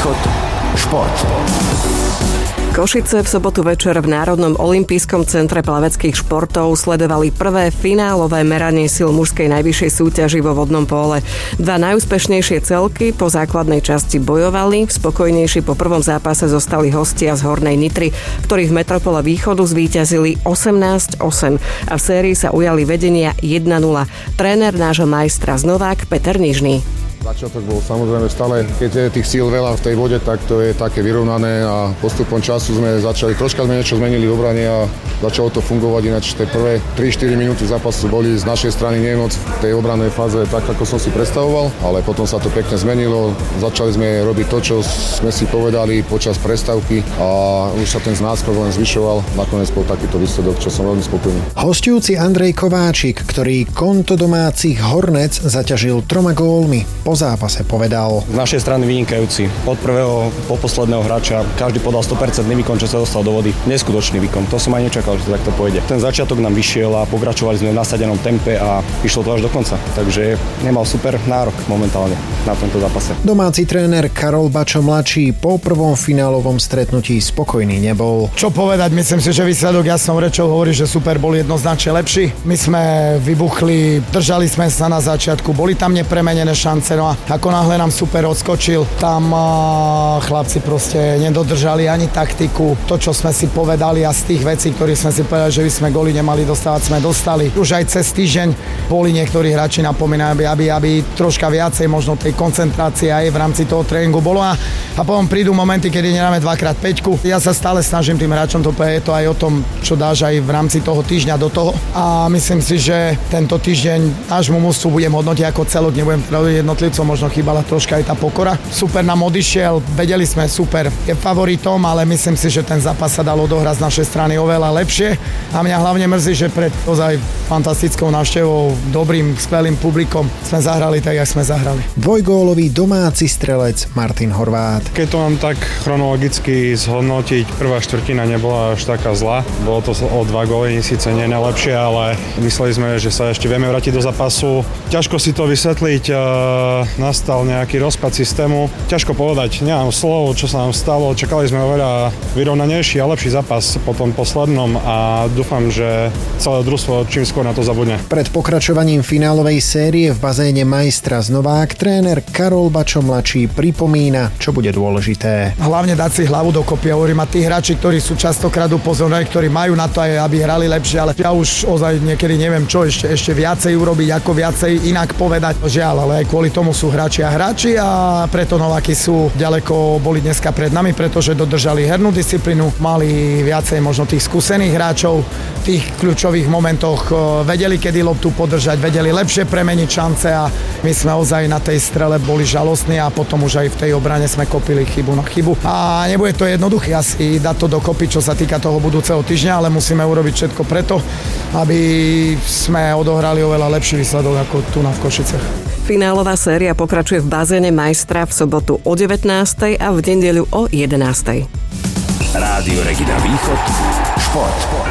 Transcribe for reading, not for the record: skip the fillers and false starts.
Východ. Šport. Košice v sobotu večer v Národnom olympijskom centre plaveckých športov sledovali prvé finálové meranie síl mužskej najvyššej súťaži vo vodnom póle. Dva najúspešnejšie celky po základnej časti bojovali, spokojnejší po prvom zápase zostali hostia z Hornej Nitry, ktorí v Metropole Východu zvíťazili 18-8 a v sérii sa ujali vedenia 1-0. Tréner nášho majstra z Novák Peter Nižný. Začiatok bol samozrejme stále, keď je tých síl veľa v tej vode, tak to je také vyrovnané a postupom času sme začali, troška sme niečo zmenili v obrane a začalo to fungovať, ináč tie prvé 3-4 minúty zápasu boli z našej strany nie moc v tej obrannej fáze tak, ako som si predstavoval, ale potom sa to pekne zmenilo, začali sme robiť to, čo sme si povedali počas prestávky a už sa ten náskok len zvyšoval, nakoniec bol takýto výsledok, čo som veľmi spokojný. Hosťujúci Andrej Kováčik, ktorý konto domácich Hornec zaťažil 3 gólmi, po zápase povedal: Z našej strany vynikajúci. Od prvého po posledného hráča každý podal 100% výkon, čo sa dostal do vody. Neskutočný výkon. To som aj nečakal, že to takto pôjde. Ten začiatok nám vyšiel a pokračovali sme v nasadenom tempe a išlo to až do konca. Takže nemal super nárok momentálne na tomto zápase. Domáci tréner Karol Bačo mladší po prvom finálovom stretnutí spokojný nebol. Čo povedať, myslím si, že výsledok jasnou rečou hovorí, že Super bol jednoznačne lepší. My sme vybuchli, držali sme sa na začiatku, boli tam nepremenené šance. No a ako náhle nám Super odskočil, tam chlapci proste nedodržali ani taktiku. To, čo sme si povedali a z tých vecí, ktorých sme si povedali, že by sme góly nemali dostávať, sme dostali. Už aj cez týždeň boli niektorí hráči napomínajú, aby troška viacej možno tej koncentrácie aj v rámci toho tréningu bolo. A potom prídu momenty, kedy nedáme 2x5. Ja sa stále snažím tým hráčom, to je to aj o tom, čo dáš aj v rámci toho týždňa do toho. A myslím si, že tento týždeň nášmu mužstvu budem hodnotiť ako celok, nebudem jednotlivý, co možno chýbala troška aj tá pokora. Super nám odišiel, vedeli sme, Super je favoritom, ale myslím si, že ten zápas sa dalo dohrať z našej strany oveľa lepšie a mňa hlavne mrzí, že pred ozaj fantastickou návštevou, dobrým, skvelým publikom sme zahrali tak, jak sme zahrali. Dvojgólový domáci strelec Martin Horvát. Keď to mám tak chronologicky zhodnotiť, prvá štvrtina nebola až taká zlá. Bolo to o 2 góly, síce nie najlepšie, ale mysleli sme, že sa ešte vieme vrátiť do zápasu. Ťažko si to vysvetliť, nastal nejaký rozpad systému. Ťažko povedať, nemám slov, čo sa nám stalo. Čakali sme oveľa vyrovnanejší a lepší zápas po tom poslednom a dúfam, že celé družstvo čím skôr na to zabudne. Pred pokračovaním finálovej série v bazéne majstra z Novák tréner Karol Bačo mladší pripomína, čo bude dôležité. Hlavne dať si hlavu dokopy. Hovorím, a tí hráči, ktorí sú častokrát upozornení, ktorí majú na to aj, aby hrali lepšie, ale ja už ozaj niekedy neviem, čo ešte viacej urobiť, ako viacej inak povedať. Žiaľ, ale aj kvôli tomu sú hráči a preto Nováky sú ďaleko, boli dneska pred nami, pretože dodržali hernú disciplínu, mali viacej možno tých skúsených hráčov, v tých kľúčových momentoch vedeli, kedy loptu podržať, vedeli lepšie premeniť šance a my sme ozaj na tej strele boli žalostní a potom už aj v tej obrane sme kopili chybu na chybu. A nebude to jednoduché asi dať to dokopy, čo sa týka toho budúceho týždňa, ale musíme urobiť všetko preto, aby sme odohrali oveľa lepší výsledok ako tu na v Košicech. Finálová séria pokračuje v bazéne majstra v sobotu o 19. a v nedeľu o 11. Rádio Regina Východ. Šport.